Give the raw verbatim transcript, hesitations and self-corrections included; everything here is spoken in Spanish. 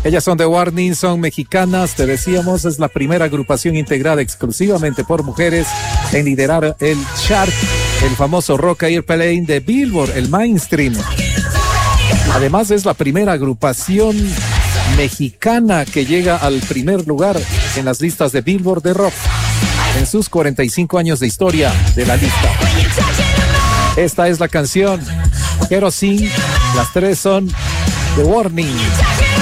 Ellas son The Warning, son mexicanas, te decíamos, es la primera agrupación integrada exclusivamente por mujeres en liderar el chart, el famoso Rock Airplane de Billboard, el mainstream. Además es la primera agrupación mexicana que llega al primer lugar en las listas de Billboard de rock en sus cuarenta y cinco años de historia de la lista. Esta es la canción Kerosene, las tres son The Warning.